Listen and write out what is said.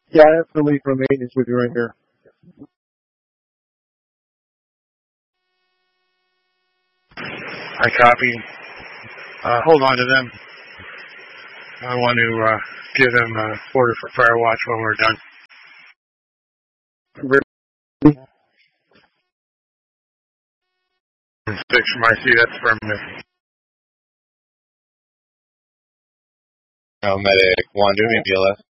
Yeah, I have somebody from maintenance with you right here. I copy. Hold on to them. I want to give them an order for fire watch when we're done. 6 from IC, that's affirmative. Medic 1, do me BLS.